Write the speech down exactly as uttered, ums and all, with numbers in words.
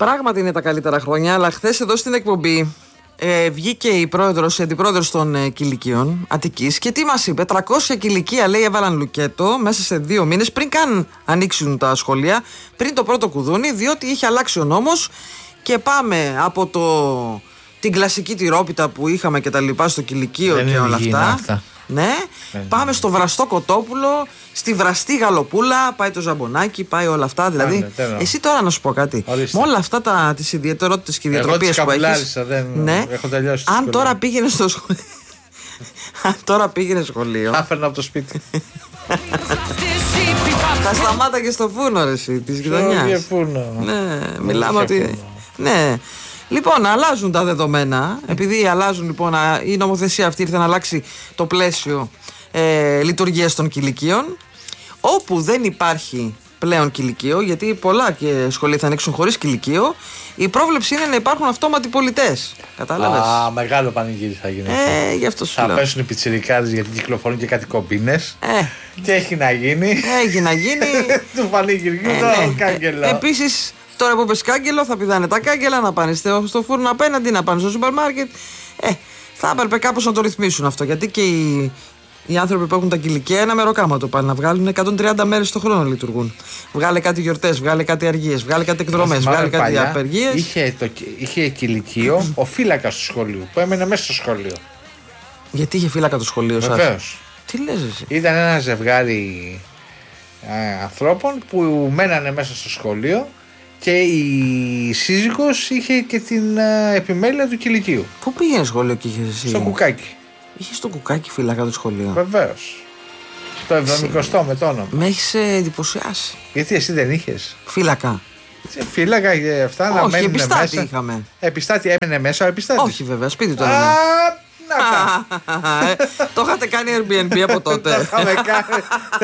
Πράγματι είναι τα καλύτερα χρόνια, αλλά χθες εδώ στην εκπομπή ε, βγήκε η πρόεδρος, η αντιπρόεδρος των ε, κηλικίων Αττικής και τι μας είπε? τριακόσια κηλικία, λέει, έβαλαν λουκέτο μέσα σε δύο μήνες πριν καν ανοίξουν τα σχολεία, πριν το πρώτο κουδούνι, διότι είχε αλλάξει ο νόμος και πάμε από το, την κλασική τυρόπιτα που είχαμε και τα λοιπά στο κηλικείο και όλα αυτά. αυτά. Ναι, δεν πάμε είναι. στο βραστό κοτόπουλο, στη βραστή γαλοπούλα, πάει το ζαμπονάκι, πάει όλα αυτά. Δηλαδή, Άνε, εσύ τώρα να σου πω κάτι. Ορίστε. Με όλα αυτά τα, τις ιδιαιτερότητες και ιδιαιτερότητες που έχεις. Δεν ναι, έχω τελειώσει. Αν τώρα πήγαινε στο σχολείο. Αν τώρα πήγαινε σχολείο. Θα φέρνα από το σπίτι. Θα σταμάταγε στο φούρνο, ρε εσύ, της γειτονιάς. Ναι, μιλάμε ότι. Ναι. Λοιπόν, αλλάζουν τα δεδομένα. Επειδή αλλάζουν, λοιπόν, η νομοθεσία αυτή ήρθε να αλλάξει το πλαίσιο ε, λειτουργίας των κηλικίων. Όπου δεν υπάρχει πλέον κηλικείο, γιατί πολλά και σχολεία θα ανοίξουν χωρίς κηλικείο, η πρόβλεψη είναι να υπάρχουν αυτόματοι πολιτές. Κατάλαβες? Α, μεγάλο πανηγύρι θα γίνει. Ε, γι' αυτό σου θα λέω. πέσουν οι πιτσιρικάδες γιατί κυκλοφορούν και κάτι κομπίνες. Ε. Και έχει να γίνει. Έχει να γίνει. Του πανηγυριού ε, το ναι. κάγκελο. Επίσης, τώρα που πες κάγκελο, θα πηδάνε τα κάγκελα να πάνε στο φούρνο απέναντι, να πάνε στο σούπερ μάρκετ. Ε, θα έπρεπε κάπως να το ρυθμίσουν αυτό. Γιατί και οι, οι άνθρωποι που έχουν τα κηλικαία ένα μεροκάμα το πάνε να βγάλουν. εκατόν τριάντα μέρες το χρόνο λειτουργούν. Βγάλε κάτι γιορτές, βγάλε κάτι αργίες, βγάλε κάτι εκδρομές, βγάλε κάτι απεργίες. Είχε, το, είχε κηλικείο ο φύλακας του σχολείου που έμενε μέσα στο σχολείο. Γιατί είχε φύλακα το σχολείο σας? Βεβαίως. Τι λες εσύ? Ήταν ένα ζευγάρι ε, ανθρώπων που μένανε μέσα στο σχολείο. Και η σύζυγος είχε και την uh, επιμέλεια του κηλικείου. Πού πήγαινε σχολείο και είχες εσύ? Στο Κουκάκι. Είχες στο Κουκάκι φύλακα το σχολείο? Βεβαίως. Το εβδομηκοστό με το όνομα. Με έχεις εντυπωσιάσει. Γιατί εσύ δεν είχες? Φύλακα. Φύλακα και αυτά να όχι, μένουν μέσα. Επιστάτη είχαμε. Επιστάτη έμενε μέσα ο επιστάτης? Όχι βέβαια, σπίτι το έμενε. Να τα. Το είχατε κάνει Airbnb από τότε? Το είχαμε κάνει.